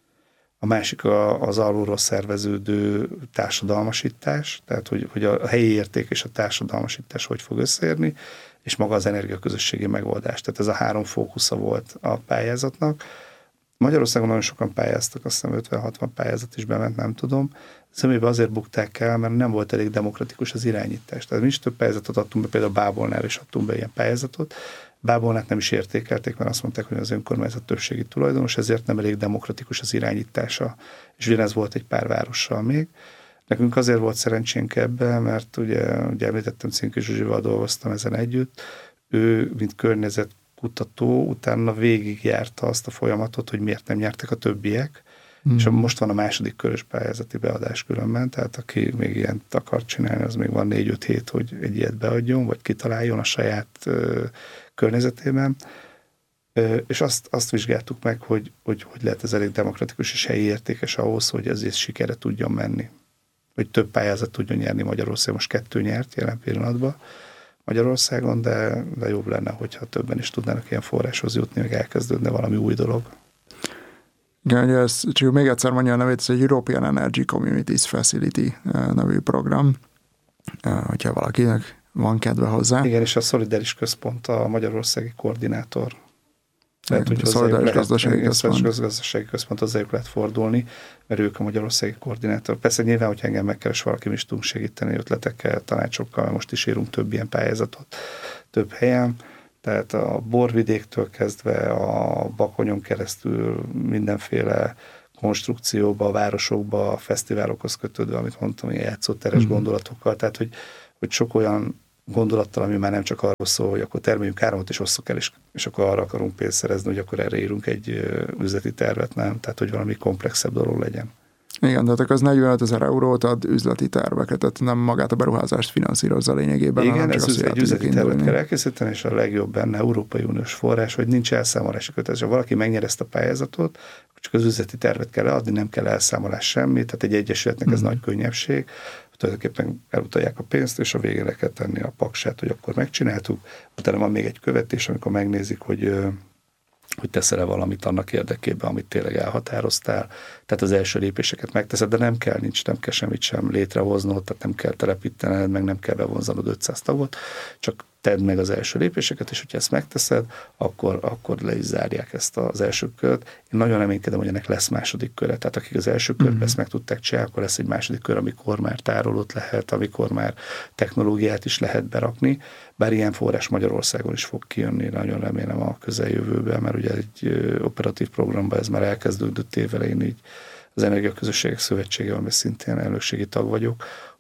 a másik az alulról szerveződő társadalmasítás, tehát hogy a helyi érték és a társadalmasítás hogy fog összeérni, és maga az energiaközösségi megoldás. Tehát ez a 3 fókusza volt a pályázatnak. Magyarországon nagyon sokan pályáztak, azt hiszem 50-60 pályázat is bement, nem tudom. Személyben azért bukták el, mert nem volt elég demokratikus az irányítás. Tehát mi is több pályázatot adtunk be, például Bábolnál is adtunk be ilyen pályázatot. Bábolnát nem is értékelték, mert azt mondták, hogy az önkormányzat többségi tulajdonos, ezért nem elég demokratikus az irányítása. És ugyanez volt egy pár várossal még. Nekünk azért volt szerencsénk ebben, mert ugye említettem, Cinki Zsuzsival dolgoztam ezen együtt. Ő, mint környezetkutató, utána végigjárta azt a folyamatot, hogy miért nem nyertek a többiek. És most van a második körös pályázati beadás különben, tehát aki még ilyet akar csinálni, az még van 4-5 hét, hogy egy ilyet beadjon, vagy kitaláljon a saját környezetében. És azt vizsgáltuk meg, hogy lehet ez elég demokratikus és helyi értékes ahhoz, hogy ezért sikere tudjon menni. Hogy több pályázat tudjon nyerni Magyarországon. Most 2 nyert jelen pillanatban Magyarországon, de jobb lenne, hogyha többen is tudnának ilyen forráshoz jutni, meg elkezdődne valami új dolog. Igen, csak még egyszer mondja a nevét, ez egy European Energy Communities Facility nevű program, hogyha valakinek van kedve hozzá. Igen, és a Szolidáris Központ a magyarországi koordinátor. Tehát, hogy Szolidáris Gazdasági Központ hozzájuk lehet fordulni, mert ők a magyarországi koordinátor. Persze nyilván, hogy engem megkeres valaki, mi is tudunk segíteni ötletekkel, tanácsokkal, most is írunk több ilyen pályázatot több helyen. Tehát a borvidéktől kezdve a Bakonyon keresztül mindenféle konstrukcióba, a városokba, a fesztiválokhoz kötődve, amit mondtam, ilyen játszóteres gondolatokkal. Tehát, hogy sok olyan gondolattal, ami már nem csak arról szól, hogy akkor termeljünk áramot és osszuk el, és akkor arra akarunk pénzt szerezni, hogy akkor erre írunk egy üzleti tervet, nem? Tehát, hogy valami komplexebb dolog legyen. Igen, tehát akkor az 45 000 eurót ad üzleti terveket, tehát nem magát a beruházást finanszírozza lényegében. Igen, ez egy üzleti tervet kell elkészíteni, és a legjobb benne Európai Uniós forrás, hogy nincs elszámolási kötelező. Ha valaki megnyer ezt a pályázatot, csak az üzleti tervet kell adni, nem kell elszámolás semmi, tehát egy egyesületnek ez nagy könnyebbség. Tulajdonképpen elutalják a pénzt, és a végére kell tenni a paksát, hogy akkor megcsináltuk. Utána van még egy követés, amikor megnézik, hogy teszel-e valamit annak érdekében, amit tényleg elhatároztál. Tehát az első lépéseket megteszed, de nem kell semmit sem létrehoznod, tehát nem kell telepítened, meg nem kell bevonzanod 500 tagot, csak tedd meg az első lépéseket, és hogyha ezt megteszed, akkor le is zárják ezt az első kört. Én nagyon reménykedem, hogy ennek lesz második köre. Tehát akik az első körben ezt meg tudták csinálni, akkor lesz egy második kör, amikor már tárolót lehet, amikor már technológiát is lehet berakni. Bár ilyen forrás Magyarországon is fog kijönni, nagyon remélem a közeljövőben, mert ugye egy operatív programban ez már elkezdődött évelején, így az Energiaközösségek Szövetsége, amiben szintén elnökségi tag vagyok,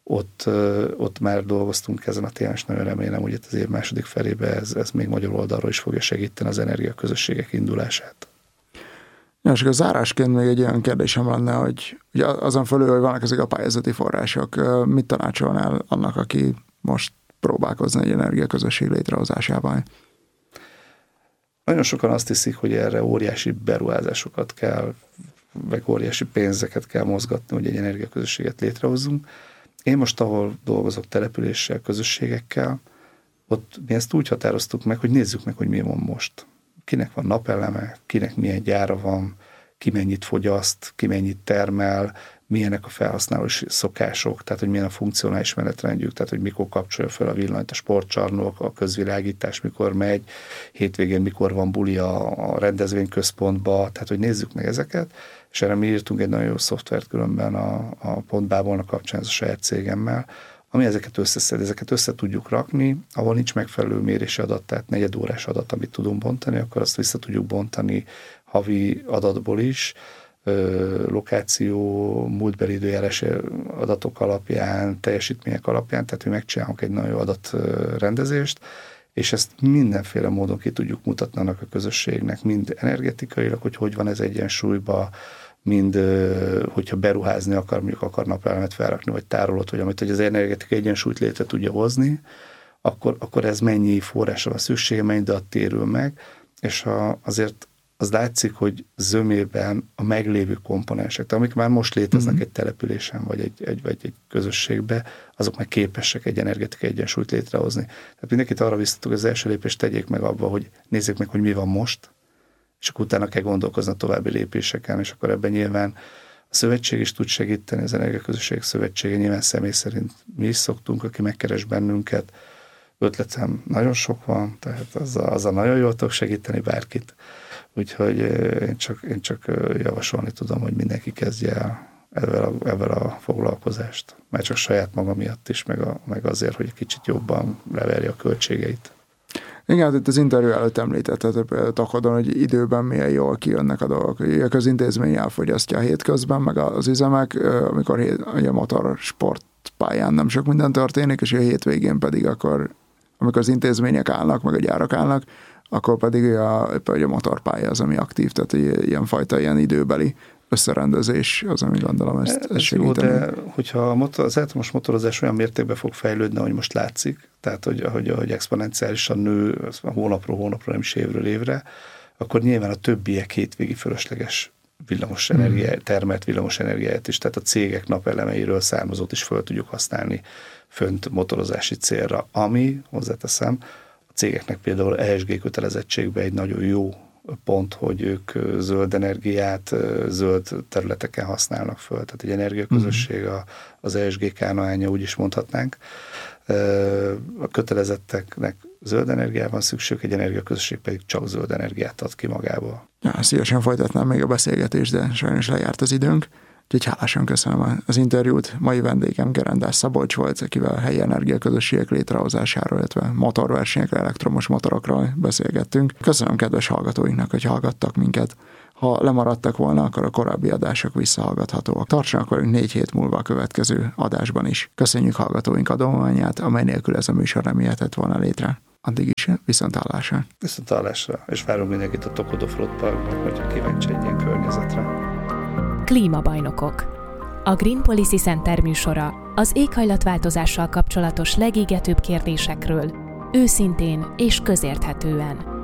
ott már dolgoztunk ezen a témán, és nagyon remélem, hogy itt az év második felébe ez még magyar oldalról is fogja segíteni az energiaközösségek indulását. Ja, és akkor zárásként még egy olyan kérdésem lenne, hogy ugye azon felül, hogy vannak ezek a pályázati források, mit tanácsolnál annak, aki most próbálkozni egy energiaközösség létrehozásával? Nagyon sokan azt hiszik, hogy erre óriási beruházásokat kell, meg óriási pénzeket kell mozgatni, hogy egy energiaközösséget létrehozzunk. Én most, ahol dolgozok településsel, közösségekkel, ott mi ezt úgy határoztuk meg, hogy nézzük meg, hogy mi van most. Kinek van napeleme, kinek milyen gyára van, ki mennyit fogyaszt, ki mennyit termel, milyenek a felhasználási szokások, tehát hogy milyen a funkcionális menetrendjük, tehát hogy mikor kapcsolja fel a villanyt a sportcsarnok, a közvilágítás mikor megy, hétvégén mikor van buli a rendezvényközpontba, tehát hogy nézzük meg ezeket, és erre mi írtunk egy nagyon jó szoftvert különben a Pontbábolnak kapcsán, ez a saját cégemmel, ami ezeket összeszed, ezeket össze tudjuk rakni, ahol nincs megfelelő mérési adat, tehát negyedórás adat, amit tudunk bontani, akkor azt vissza tudjuk bontani havi adatból is, lokáció, múltbeli időjárás adatok alapján, teljesítmények alapján, tehát mi megcsinálunk egy nagyon jó adatrendezést, és ezt mindenféle módon ki tudjuk mutatni annak a közösségnek, mind energetikailag, hogy van ez egyensúlyban, mind hogyha beruházni akar, mondjuk akar napelemet felrakni, vagy tárolót, vagy amit, hogy az energetikai egyensúlyt létre tudja hozni, akkor ez mennyi forrásra van szüksége, mennyi adat térül meg, és azért az látszik, hogy zömében a meglévő komponensek, amik már most léteznek egy településen, vagy egy közösségbe, azok már képesek egy energetikai egyensúlyt létrehozni. Tehát mindenkit arra biztatok, hogy az első lépést tegyék meg abba, hogy nézzék meg, hogy mi van most, és akkor utána kell gondolkozni a további lépéseken, és akkor ebben nyilván a szövetség is tud segíteni, az Energiaközösségek Szövetsége, nyilván személy szerint mi is szoktunk, aki megkeres bennünket, ötletem nagyon sok van, tehát azzal nagyon jól tudok segíteni bárkit. Úgyhogy én csak javasolni tudom, hogy mindenki kezdje el ezzel a foglalkozást. Már csak saját maga miatt is, meg azért, hogy kicsit jobban leverje a költségeit. Igen, hát itt az interjú előtt említetted például Takodon, hogy időben milyen jól kijönnek a dolgok. A közintézmény elfogyasztja a hétközben, meg az üzemek, amikor a motorsportpályán nem sok minden történik, és a hétvégén pedig akkor, amikor az intézmények állnak, meg a gyárak állnak, akkor pedig a motorpálya az, ami aktív, tehát ilyen időbeli összerendezés az, ami gondolom ezt segíteni. Jó, de hogyha az elektromos motorozás olyan mértékben fog fejlődni, ahogy most látszik, tehát hogy exponenciálisan nő hónapról hónapra, nem is évről évre, akkor nyilván a többiek hétvégi fölösleges termelt villamos energiáját is, tehát a cégek napelemeiről származót is föl tudjuk használni fönt motorozási célra, ami, hozzáteszem, a cégeknek például ESG kötelezettségben egy nagyon jó pont, hogy ők zöld energiát zöld területeken használnak föl. Tehát egy energiaközösség az ESG kánoánja, úgy is mondhatnánk. A kötelezetteknek zöld energiában van szükség, egy energiaközösség pedig csak zöld energiát ad ki magából. Ja, szívesen folytatnám még a beszélgetést, de sajnos lejárt az időnk. Úgyhogy hálásan köszönöm az interjút. Mai vendégem Gerendás Szabolcs volt, akivel a helyi energiaközösségek létrehozásáról, illetve motorversenyekre, elektromos motorokról beszélgettünk. Köszönöm kedves hallgatóinknak, hogy hallgattak minket. Ha lemaradtak volna, akkor a korábbi adások visszahallgathatóak. Tartsanak velünk 4 hét múlva a következő adásban is. Köszönjük hallgatóink adományát, amely nélkül ez a műsor nem jöhetett volna létre. Addig is viszonthallásra. Viszonthallásra, és várunk mindenkit a Tokodo Float Parkban, hogyha kíváncsi egy ilyen környezetre. Klímabajnokok. A Green Policy Center műsora az éghajlatváltozással kapcsolatos legégetőbb kérdésekről őszintén és közérthetően.